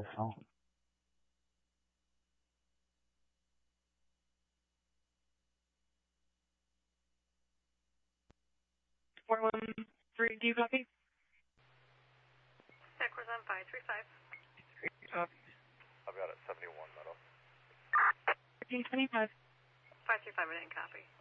phone. 413, do you copy? Equus on 535. Copy. I've got it, 71 metal. 1325. 535, I didn't copy.